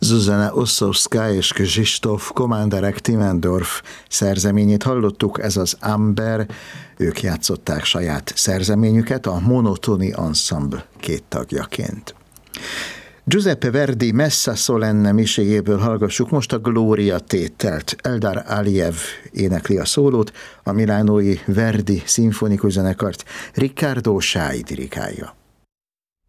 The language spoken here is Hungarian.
Zuzana Ossowska és Krzysztof Kománderek Timmendorf szerzeményét hallottuk, ez az Amber, ők játszották saját szerzeményüket a Monotoni Ensemble két tagjaként. Giuseppe Verdi Messa Solenne miséjéből hallgassuk most a Gloria tételt. Eldar Aliyev énekli a szólót, a milánói Verdi szimfonikus zenekart Riccardo Sái dirigálja.